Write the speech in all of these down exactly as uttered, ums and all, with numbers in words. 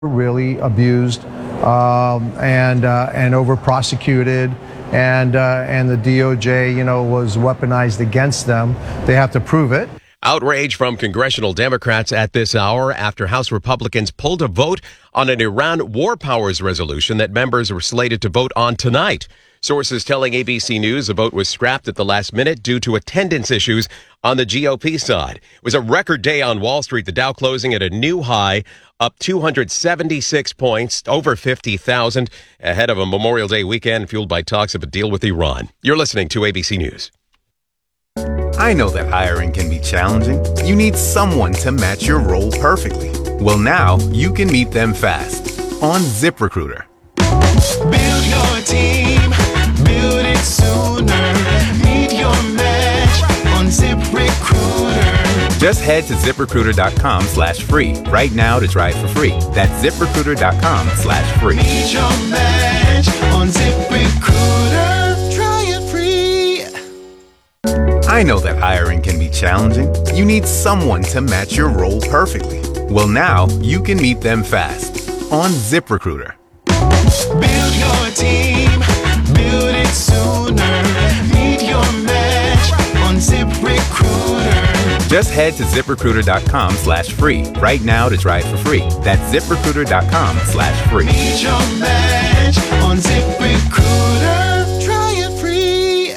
really abused um, and uh, and over prosecuted, and uh, and the D O J, you know, was weaponized against them. They have to prove it. Outrage from congressional Democrats at this hour after House Republicans pulled a vote on an Iran war powers resolution that members were slated to vote on tonight. Sources telling A B C News the vote was scrapped at the last minute due to attendance issues on the G O P side. It was a record day on Wall Street, the Dow closing at a new high, up two hundred seventy-six points, over fifty thousand, ahead of a Memorial Day weekend fueled by talks of a deal with Iran. You're listening to A B C News. I know that hiring can be challenging. You need someone to match your role perfectly. Well, now you can meet them fast on ZipRecruiter. Build your team, build it sooner. Meet your match on ZipRecruiter. Just head to ZipRecruiter.com slash free right now to try it for free. That's ZipRecruiter.com slash free. Meet your match on ZipRecruiter. Try it free. I know that hiring can be challenging. You need someone to match your role perfectly. Well, now you can meet them fast on ZipRecruiter. Build your team, build it sooner. Meet your match on ZipRecruiter. Just head to ZipRecruiter.com slash free right now to try it for free. That's ZipRecruiter.com slash free. Meet your match on ZipRecruiter. Try it free.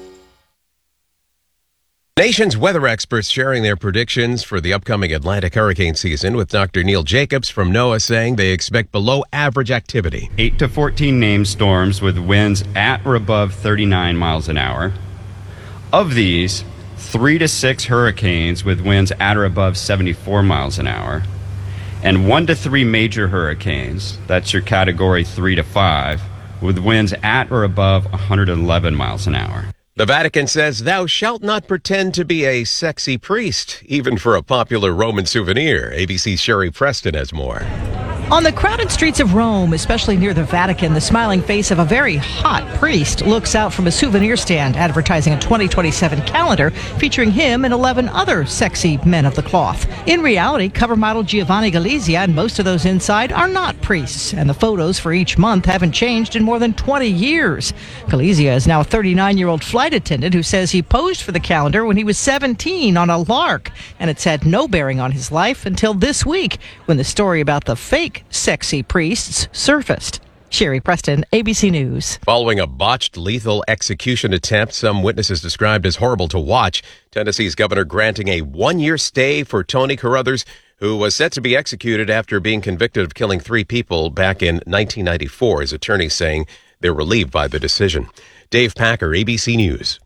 Nation's weather experts sharing their predictions for the upcoming Atlantic hurricane season, with Doctor Neil Jacobs from NOAA saying they expect below average activity. eight to fourteen named storms with winds at or above thirty-nine miles an hour. Of these, three to six hurricanes with winds at or above seventy-four miles an hour. And one to three major hurricanes, that's your category three to five, with winds at or above one hundred eleven miles an hour. The Vatican says thou shalt not pretend to be a sexy priest, even for a popular Roman souvenir. A B C's Sherry Preston has more. On the crowded streets of Rome, especially near the Vatican, the smiling face of a very hot priest looks out from a souvenir stand advertising a twenty twenty-seven calendar featuring him and eleven other sexy men of the cloth. In reality, cover model Giovanni Galizia and most of those inside are not priests, and the photos for each month haven't changed in more than twenty years. Galizia is now a thirty-nine-year-old flight attendant who says he posed for the calendar when he was seventeen on a lark, and it's had no bearing on his life until this week when the story about the fake sexy priests surfaced. Sherry Preston, A B C News. Following a botched lethal execution attempt some witnesses described as horrible to watch, Tennessee's governor granting a one-year stay for Tony Carruthers, who was set to be executed after being convicted of killing three people back in nineteen ninety-four. His attorneys saying they're relieved by the decision. Dave Packer, A B C News.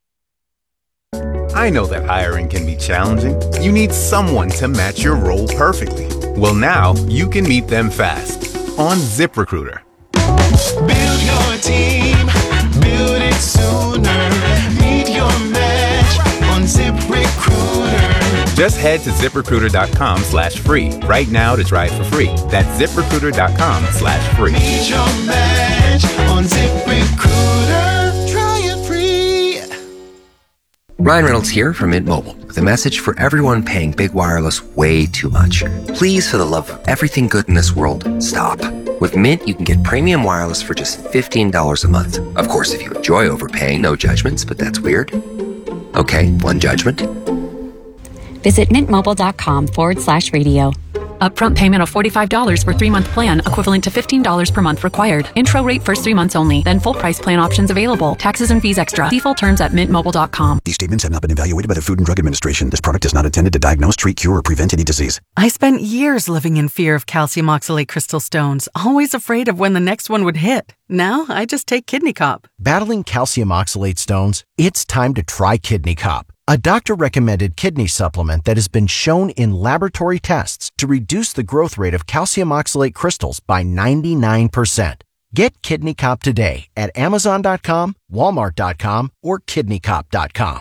I know that hiring can be challenging. You need someone to match your role perfectly. Well, now you can meet them fast on ZipRecruiter. Build your team, build it sooner. Meet your match on ZipRecruiter. Just head to ZipRecruiter.com slash free right now to try it for free. That's ZipRecruiter.com slash free. Meet your match on ZipRecruiter. Try it free. Ryan Reynolds here from Mint Mobile with a message for everyone paying big wireless way too much. Please, for the love of everything good in this world, stop. With Mint, you can get premium wireless for just fifteen dollars a month. Of course, if you enjoy overpaying, no judgments, but that's weird. Okay, one judgment. Visit mintmobile.com forward slash radio. Upfront payment of forty-five dollars for three-month plan, equivalent to fifteen dollars per month required. Intro rate first three months only, then full price plan options available. Taxes and fees extra. See full terms at mint mobile dot com. These statements have not been evaluated by the Food and Drug Administration. This product is not intended to diagnose, treat, cure, or prevent any disease. I spent years living in fear of calcium oxalate crystal stones, always afraid of when the next one would hit. Now, I just take Kidney Cop. Battling calcium oxalate stones? It's time to try Kidney Cop, a doctor-recommended kidney supplement that has been shown in laboratory tests to reduce the growth rate of calcium oxalate crystals by ninety-nine percent. Get Kidney Cop today at amazon dot com, walmart dot com, or kidney cop dot com.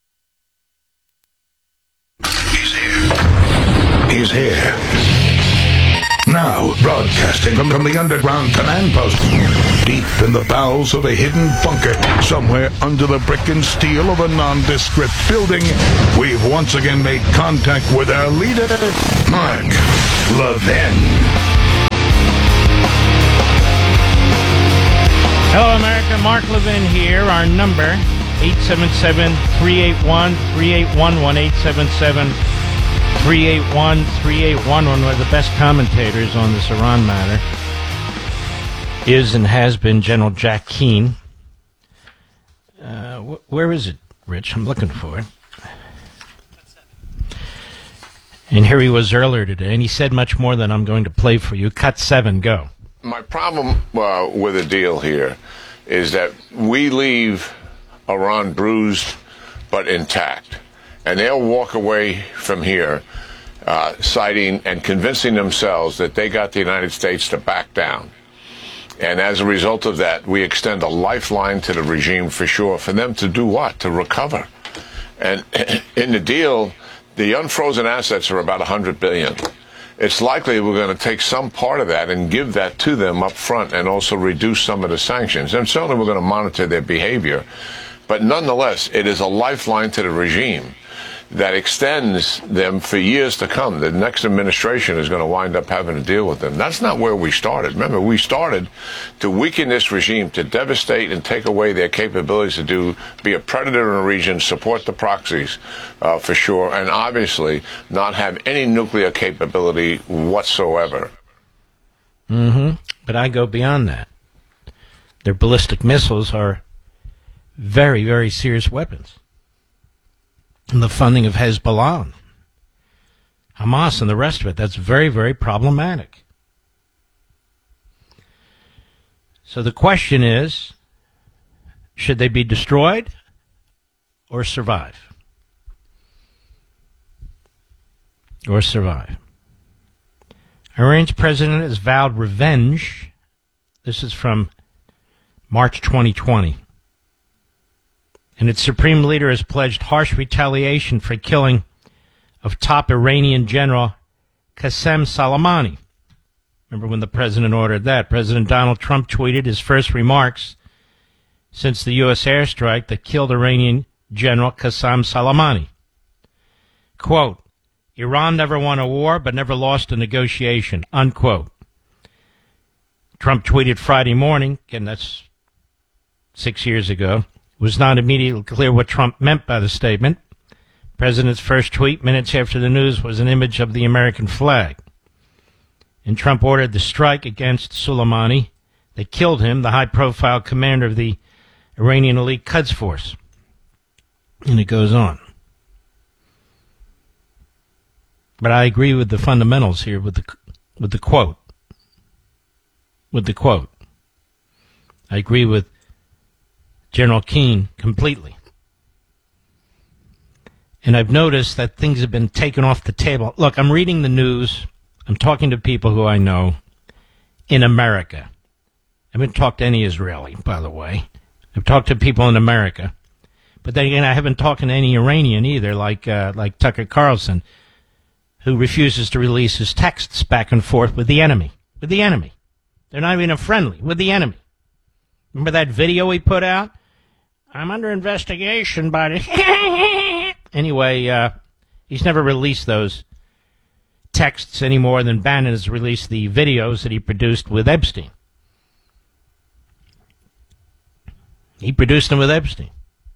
He's here. He's here. Now, broadcasting from, from the underground command post, deep in the bowels of a hidden bunker, somewhere under the brick and steel of a nondescript building, we've once again made contact with our leader, Mark Levin. Mark Levin here. Our number, eight seven seven, three eight one, three eight one one, eight seven seven, three eight one, three eight one one. One of the best commentators on this Iran matter is and has been General Jack Keane. Uh, wh- where is it, Rich? I'm looking for it. And here he was earlier today, and he said much more than I'm going to play for you. Cut seven, go. My problem uh, with the deal here is that we leave Iran bruised but intact. And they'll walk away from here uh, citing and convincing themselves that they got the United States to back down. And as a result of that, we extend a lifeline to the regime for sure, for them to do what? To recover. And in the deal, the unfrozen assets are about one hundred billion dollars. It's likely we're going to take some part of that and give that to them up front and also reduce some of the sanctions. And certainly we're going to monitor their behavior. But nonetheless, it is a lifeline to the regime that extends them for years to come. The next administration is going to wind up having to deal with them. That's not where we started. Remember, we started to weaken this regime, to devastate and take away their capabilities to do, be a predator in the region, support the proxies, uh, for sure, and obviously not have any nuclear capability whatsoever. Mm-hmm. But I go beyond that. Their ballistic missiles are very, very serious weapons. And the funding of Hezbollah, Hamas, and the rest of it, that's very, very problematic. So the question is, should they be destroyed or survive? Or survive. Iran's president has vowed revenge. This is from March twenty twenty. And its supreme leader has pledged harsh retaliation for killing of top Iranian general Qasem Soleimani. Remember when the president ordered that? President Donald Trump tweeted his first remarks since the U S airstrike that killed Iranian general Qasem Soleimani. Quote, Iran never won a war but never lost a negotiation, unquote. Trump tweeted Friday morning, again, that's six years ago. It was not immediately clear what Trump meant by the statement. The president's first tweet minutes after the news was an image of the American flag. And Trump ordered the strike against Soleimani that killed him, the high-profile commander of the Iranian elite Quds Force. And it goes on. But I agree with the fundamentals here with the with the quote. With the quote. I agree with General Keane completely. And I've noticed that things have been taken off the table. Look, I'm reading the news. I'm talking to people who I know in America. I haven't talked to any Israeli, by the way. I've talked to people in America. But then again, I haven't talked to any Iranian either, like uh, like Tucker Carlson, who refuses to release his texts back and forth with the enemy. With the enemy. They're not even a friendly. With the enemy. Remember that video he put out? I'm under investigation by the... Anyway, uh, he's never released those texts any more than Bannon has released the videos that he produced with Epstein. He produced them with Epstein.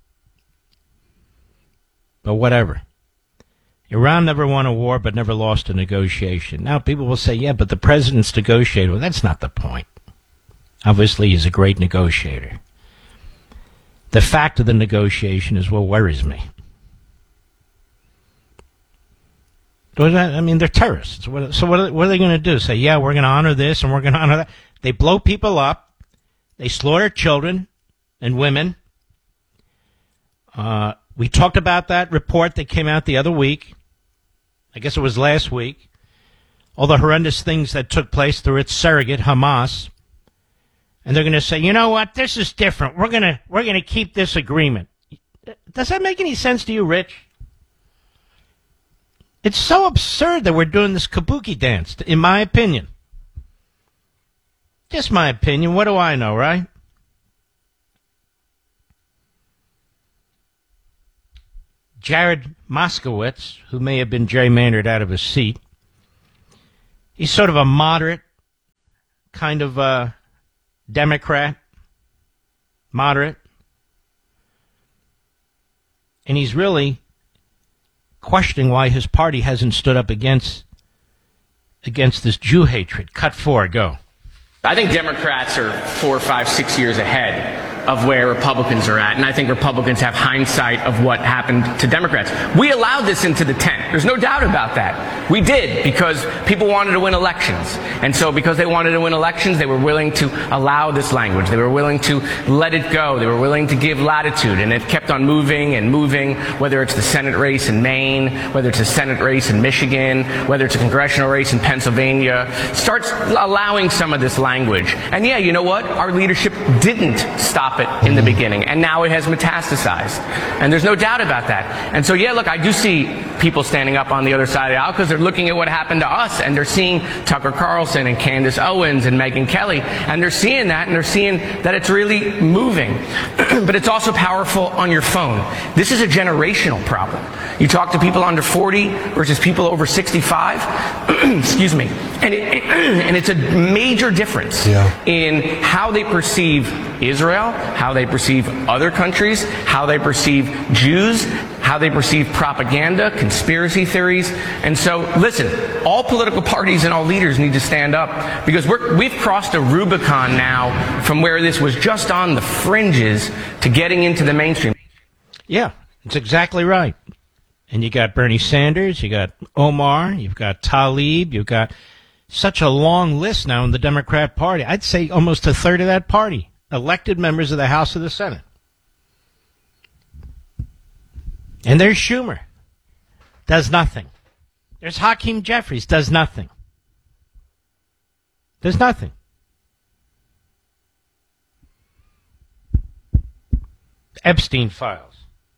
But whatever. Iran never won a war but never lost a negotiation. Now people will say, yeah, but the president's negotiated. Well, that's not the point. Obviously, he's a great negotiator. The fact of the negotiation is what worries me. I mean, they're terrorists. So what are they going to do? Say, yeah, we're going to honor this and we're going to honor that. They blow people up. They slaughter children and women. Uh, we talked about that report that came out the other week. I guess it was last week. All the horrendous things that took place through its surrogate, Hamas. And they're going to say, you know what? This is different. We're going to we're going to keep this agreement. Does that make any sense to you, Rich? It's so absurd that we're doing this kabuki dance, in my opinion. Just my opinion. What do I know, right? Jared Moskowitz, who may have been gerrymandered out of his seat, he's sort of a moderate kind of uh, Democrat, moderate. And he's really questioning why his party hasn't stood up against against this Jew hatred. Cut four, go. I think Democrats are four, five, six years ahead of where Republicans are at, and I think Republicans have hindsight of what happened to Democrats. We allowed this into the tent. There's no doubt about that. We did, because people wanted to win elections. And so because they wanted to win elections, they were willing to allow this language. They were willing to let it go. They were willing to give latitude, and it kept on moving and moving, whether it's the Senate race in Maine, whether it's a Senate race in Michigan, whether it's a congressional race in Pennsylvania. Starts allowing some of this language. And yeah, you know what? Our leadership didn't stop it in the beginning, and now it has metastasized, and there's no doubt about that. And so yeah, look, I do see people standing up on the other side of the aisle because they're looking at what happened to us, and they're seeing Tucker Carlson and Candace Owens and Megyn Kelly, and they're seeing that, and they're seeing that it's really moving. But it's also powerful on your phone. This is a generational problem. You talk to people under forty versus people over sixty-five, excuse me, and, it, and it's a major difference yeah. in how they perceive Israel, how they perceive other countries, how they perceive Jews, how they perceive propaganda, conspiracy theories. And so, listen, all political parties and all leaders need to stand up, because we're, we've crossed a Rubicon now from where this was just on the fringes to getting into the mainstream. Yeah, it's exactly right. And you got Bernie Sanders, you got Omar, you've got Tlaib, you've got such a long list now in the Democrat Party. I'd say almost a third of that party. Elected members of the House of the Senate. And there's Schumer. Does nothing. There's Hakeem Jeffries. Does nothing. Does nothing. Epstein files.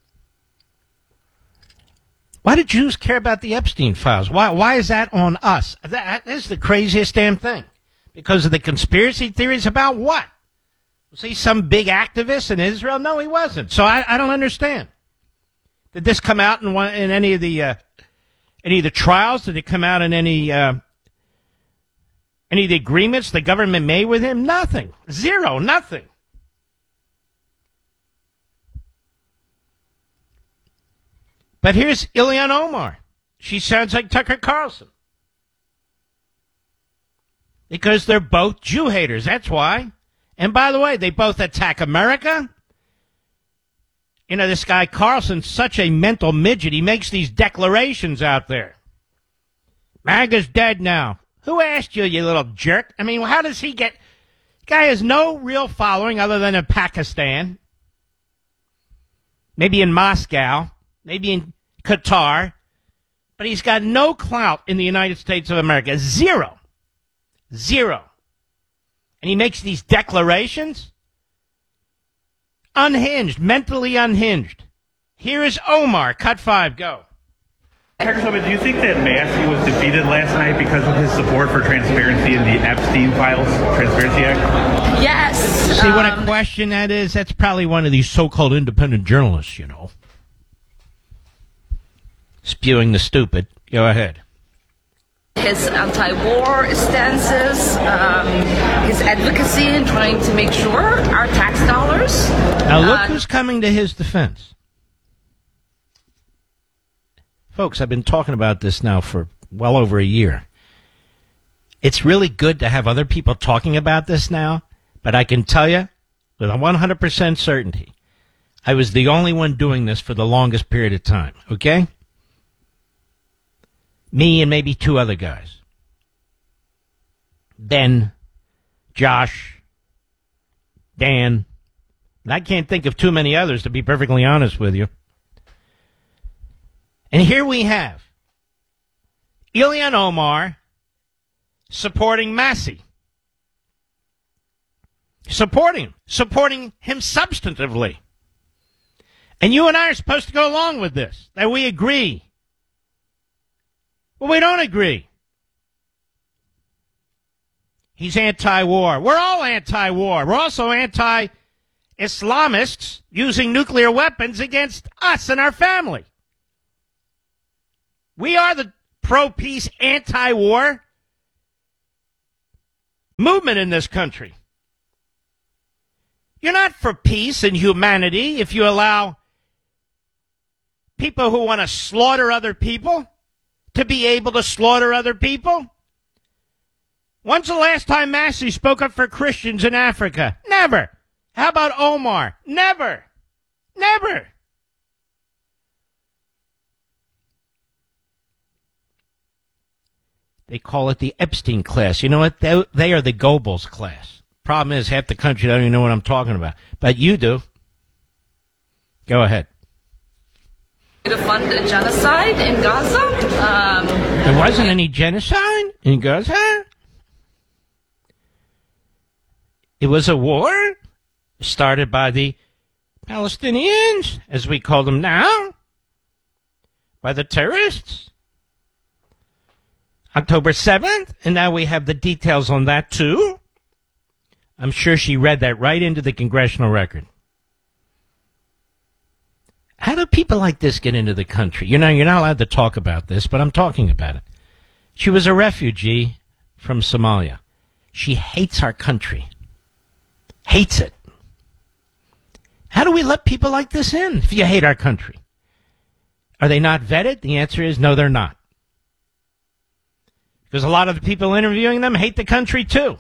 Why do Jews care about the Epstein files? Why, why is that on us? That, that is the craziest damn thing. Because of the conspiracy theories about what? Was he some big activist in Israel? No, he wasn't. So I, I don't understand. Did this come out in one, in any of the uh, any of the trials? Did it come out in any uh, any of the agreements the government made with him? Nothing. Zero. Nothing. But here's Ilhan Omar. She sounds like Tucker Carlson. Because they're both Jew haters. That's why. And by the way, they both attack America. You know, this guy Carlson's such a mental midget. He makes these declarations out there. MAGA's dead now. Who asked you, you little jerk? I mean, how does he get... The guy has no real following other than in Pakistan. Maybe in Moscow. Maybe in Qatar. But he's got no clout in the United States of America. Zero. Zero. And he makes these declarations? Unhinged, mentally unhinged. Here is Omar. Cut five, go. Congresswoman, do you think that Massey was defeated last night because of his support for transparency in the Epstein Files Transparency Act? Yes. See, um, what a question that is? That's probably one of these so-called independent journalists, you know. Spewing the stupid. Go ahead. His anti-war stances, um, his advocacy in trying to make sure our tax dollars... Now look uh, who's coming to his defense. Folks, I've been talking about this now for well over a year. It's really good to have other people talking about this now, but I can tell you with a one hundred percent certainty, I was the only one doing this for the longest period of time, okay? Me and maybe two other guys. Ben, Josh, Dan. And I can't think of too many others, to be perfectly honest with you. And here we have Ilhan Omar supporting Massey. Supporting him. Supporting him substantively. And you and I are supposed to go along with this. That we agree. Well, we don't agree. He's anti-war. We're all anti-war. We're also anti-Islamists using nuclear weapons against us and our family. We are the pro-peace, anti-war movement in this country. You're not for peace and humanity if you allow people who want to slaughter other people to be able to slaughter other people. When's the last time Massey spoke up for Christians in Africa? Never. How about Omar? Never. Never. They call it the Epstein class. You know what? They, they are the Goebbels class. Problem is, half the country don't even know what I'm talking about. But you do. Go ahead. To fund a genocide in Gaza. Um, there wasn't any genocide in Gaza. It was a war started by the Palestinians, as we call them now, by the terrorists. October seventh, and now we have the details on that, too. I'm sure she read that right into the congressional record. How do people like this get into the country? You know, you're not allowed to talk about this, but I'm talking about it. She was a refugee from Somalia. She hates our country. Hates it. How do we let people like this in if you hate our country? Are they not vetted? The answer is no, they're not. Because a lot of the people interviewing them hate the country, too.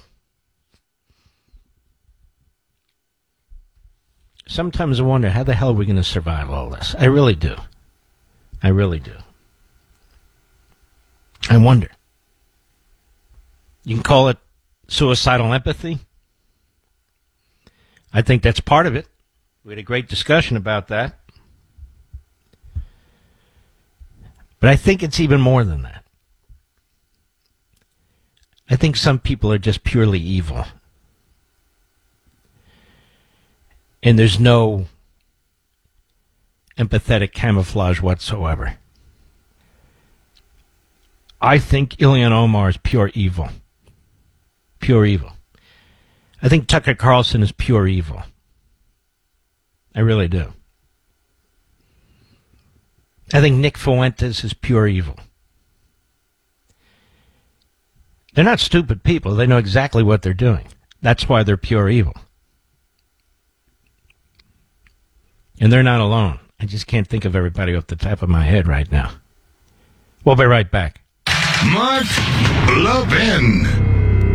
Sometimes I wonder, how the hell are we going to survive all this? I really do. I really do. I wonder. You can call it suicidal empathy. I think that's part of it. We had a great discussion about that. But I think it's even more than that. I think some people are just purely evil. And there's no empathetic camouflage whatsoever. I think Ilhan Omar is pure evil. Pure evil. I think Tucker Carlson is pure evil. I really do. I think Nick Fuentes is pure evil. They're not stupid people. They know exactly what they're doing. That's why they're pure evil. And they're not alone. I just can't think of everybody off the top of my head right now. We'll be right back. Mark Levin.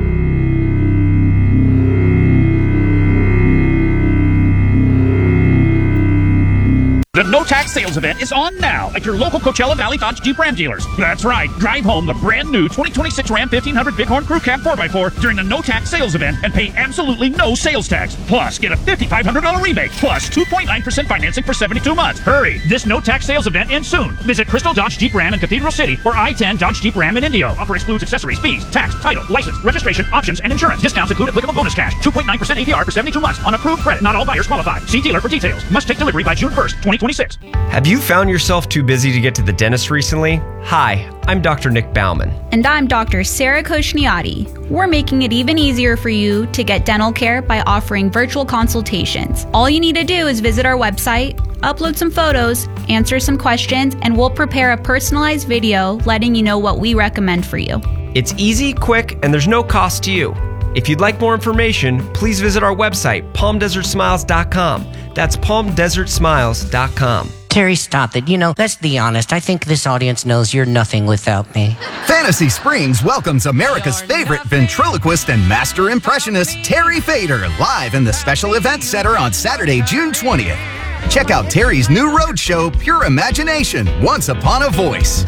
The No Tax Sales Event is on now at your local Coachella Valley Dodge Jeep Ram dealers. That's right. Drive home the brand new twenty twenty-six Ram fifteen hundred Bighorn Crew Cab four by four during the No Tax Sales Event and pay absolutely no sales tax. Plus, get a five thousand five hundred dollars rebate. Plus, two point nine percent financing for seventy-two months. Hurry. This No Tax Sales Event ends soon. Visit Crystal Dodge Jeep Ram in Cathedral City or I ten Dodge Jeep Ram in Indio. Offer excludes accessories, fees, tax, title, license, registration, options, and insurance. Discounts include applicable bonus cash. two point nine percent A P R for seventy-two months on approved credit. Not all buyers qualify. See dealer for details. Must take delivery by June first, twenty twenty-six. Have you found yourself too busy to get to the dentist recently? Hi, I'm Doctor Nick Bauman. And I'm Doctor Sarah Koshniati. We're making it even easier for you to get dental care by offering virtual consultations. All you need to do is visit our website, upload some photos, answer some questions, and we'll prepare a personalized video letting you know what we recommend for you. It's easy, quick, and there's no cost to you. If you'd like more information, please visit our website, palm desert smiles dot com. That's palm desert smiles dot com. Terry, stop it. You know, let's be honest. I think this audience knows you're nothing without me. Fantasy Springs welcomes America's favorite ventriloquist and master impressionist, Terry Fader, live in the Special Events Center on Saturday, June twentieth. Check out Terry's new road show, Pure Imagination, Once Upon a Voice.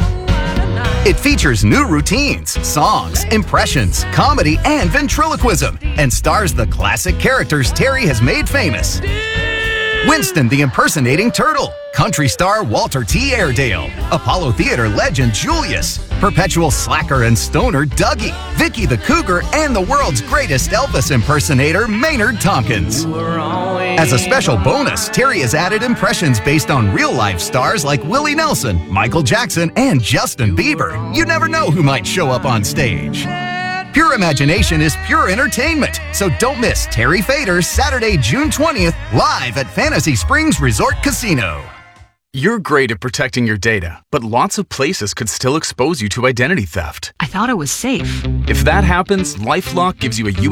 It features new routines, songs, impressions, comedy, and ventriloquism, and stars the classic characters Terry has made famous. Winston the impersonating turtle, country star Walter T. Airedale, Apollo Theater legend Julius, perpetual slacker and stoner Dougie, Vicky the Cougar, and the world's greatest Elvis impersonator Maynard Tompkins. As a special bonus, Terry has added impressions based on real-life stars like Willie Nelson, Michael Jackson, and Justin Bieber. You never know who might show up on stage. Pure Imagination is pure entertainment, so don't miss Terry Fader's Saturday, June twentieth, live at Fantasy Springs Resort Casino. You're great at protecting your data, but lots of places could still expose you to identity theft. I thought it was safe. If that happens, LifeLock gives you a U